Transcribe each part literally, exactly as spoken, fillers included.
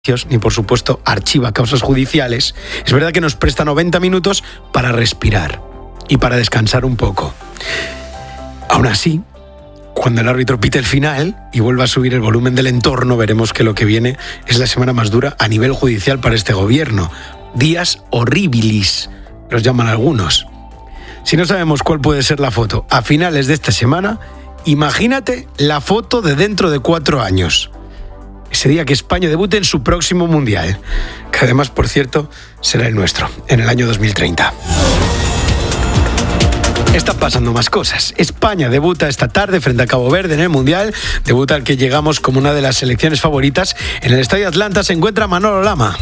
ni por supuesto archiva causas judiciales, es verdad que nos presta noventa minutos para respirar y para descansar un poco. Aún así, cuando el árbitro pite el final y vuelva a subir el volumen del entorno, veremos que lo que viene es la semana más dura a nivel judicial para este gobierno. Días horribilis, los llaman algunos. Si no sabemos cuál puede ser la foto a finales de esta semana, imagínate la foto de dentro de cuatro años. Ese día que España debute en su próximo Mundial, que además, por cierto, será el nuestro, en el año dos mil treinta. Están pasando más cosas. España debuta esta tarde frente a Cabo Verde en el Mundial, debuta al que llegamos como una de las selecciones favoritas. En el Estadio Atlanta se encuentra Manolo Lama.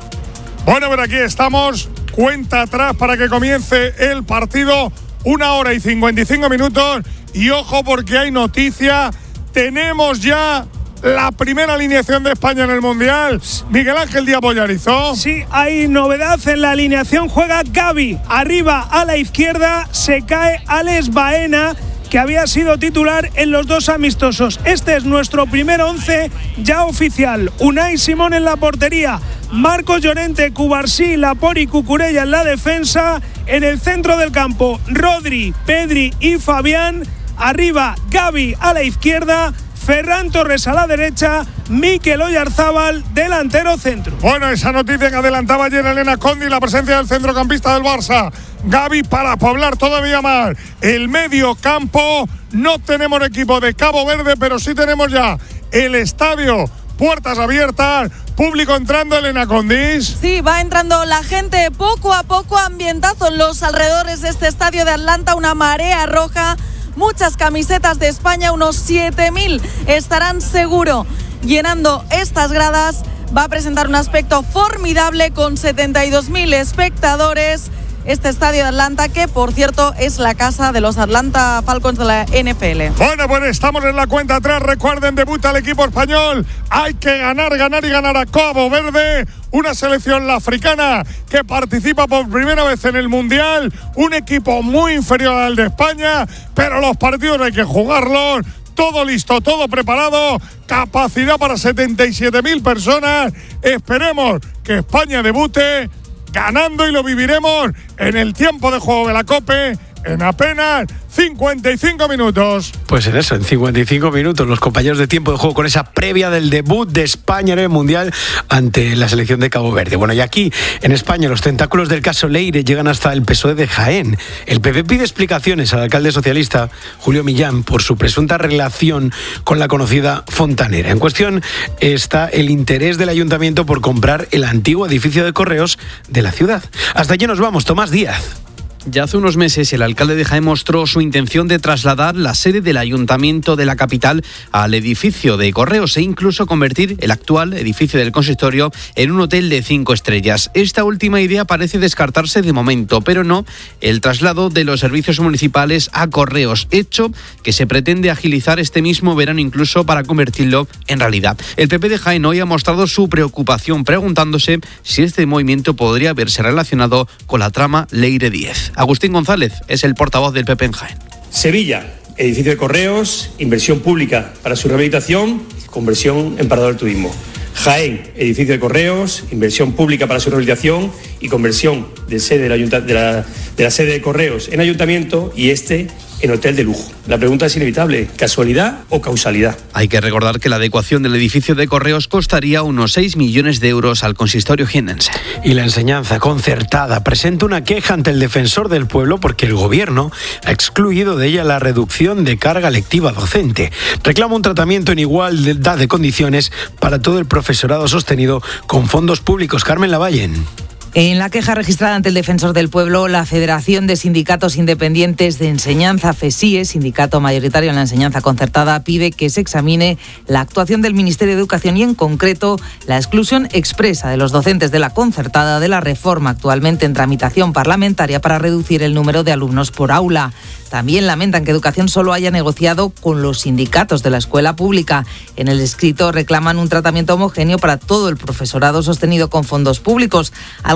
Bueno, pero aquí estamos, cuenta atrás para que comience el partido, una hora y cincuenta y cinco minutos, y ojo porque hay noticia, tenemos ya la primera alineación de España en el Mundial. Miguel Ángel Díaz Bollarizó. Sí, hay novedad en la alineación. Juega Gavi arriba a la izquierda. Se cae Alex Baena, que había sido titular en los dos amistosos. Este es nuestro primer once ya oficial. Unai Simón en la portería, Marcos Llorente, Cubarsí, Laporte y Cucurella en la defensa. En el centro del campo, Rodri, Pedri y Fabián. Arriba, Gavi a la izquierda, Ferran Torres a la derecha, Mikel Oyarzábal, delantero centro. Bueno, esa noticia que adelantaba ayer Elena Condi, la presencia del centrocampista del Barça, Gavi, para poblar todavía más el medio campo. No tenemos equipo de Cabo Verde, pero sí tenemos ya el estadio, puertas abiertas, público entrando. Elena Condis. Sí, va entrando la gente poco a poco, ambientazo en los alrededores de este estadio de Atlanta, una marea roja. Muchas camisetas de España, unos siete mil estarán seguro llenando estas gradas. Va a presentar un aspecto formidable con setenta y dos mil espectadores. Este estadio de Atlanta, que por cierto es la casa de los Atlanta Falcons de la N F L. Bueno, pues estamos en la cuenta atrás. Recuerden, debuta el equipo español. Hay que ganar, ganar y ganar a Cabo Verde. Una selección la africana que participa por primera vez en el Mundial. Un equipo muy inferior al de España, pero los partidos hay que jugarlos. Todo listo, todo preparado. Capacidad para setenta y siete mil personas. Esperemos que España debute ganando y lo viviremos en el tiempo de juego de la COPE en apenas cincuenta y cinco minutos. Pues en eso, en cincuenta y cinco minutos, los compañeros de tiempo de juego con esa previa del debut de España en el Mundial ante la selección de Cabo Verde. Bueno, y aquí, en España, los tentáculos del caso Leire llegan hasta el P S O E de Jaén. El P P pide explicaciones al alcalde socialista Julio Millán por su presunta relación con la conocida fontanera. En cuestión está el interés del ayuntamiento por comprar el antiguo edificio de correos de la ciudad. Hasta allí nos vamos, Tomás Díaz. Ya hace unos meses el alcalde de Jaén mostró su intención de trasladar la sede del ayuntamiento de la capital al edificio de correos e incluso convertir el actual edificio del consistorio en un hotel de cinco estrellas. Esta última idea parece descartarse de momento, pero no el traslado de los servicios municipales a correos, hecho que se pretende agilizar este mismo verano incluso para convertirlo en realidad. El P P de Jaén hoy ha mostrado su preocupación preguntándose si este movimiento podría verse relacionado con la trama Leire diez. Agustín González es el portavoz del P P en Jaén. Sevilla, edificio de correos, inversión pública para su rehabilitación, conversión en parador del turismo. Jaén, edificio de correos, inversión pública para su rehabilitación y conversión de, sede del ayunta- de, la, de la sede de correos en ayuntamiento y este en hotel de lujo. La pregunta es inevitable, ¿casualidad o causalidad? Hay que recordar que la adecuación del edificio de correos costaría unos seis millones de euros al consistorio jienense. Y la enseñanza concertada presenta una queja ante el defensor del pueblo porque el gobierno ha excluido de ella la reducción de carga lectiva docente. Reclama un tratamiento en igualdad de condiciones para todo el profesorado sostenido con fondos públicos. Carmen Lavallen. En la queja registrada ante el Defensor del Pueblo, la Federación de Sindicatos Independientes de Enseñanza, FESIE, sindicato mayoritario en la enseñanza concertada, pide que se examine la actuación del Ministerio de Educación y, en concreto, la exclusión expresa de los docentes de la concertada de la reforma actualmente en tramitación parlamentaria para reducir el número de alumnos por aula. También lamentan que Educación solo haya negociado con los sindicatos de la escuela pública. En el escrito reclaman un tratamiento homogéneo para todo el profesorado sostenido con fondos públicos, algo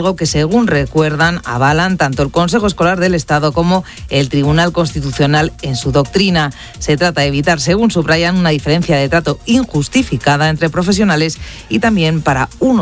algo que, según recuerdan, avalan tanto el Consejo Escolar del Estado como el Tribunal Constitucional en su doctrina. Se trata de evitar, según subrayan, una diferencia de trato injustificada entre profesionales y también para uno